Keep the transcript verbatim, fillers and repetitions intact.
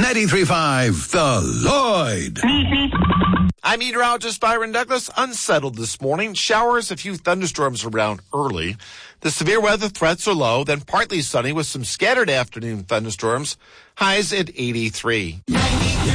ninety-three point five, The Lloyd. I'm meteorologist Byron Douglas. Unsettled this morning. Showers, a few thunderstorms around early. The severe weather threats are low, then partly sunny with some scattered afternoon thunderstorms. Highs at eighty-three.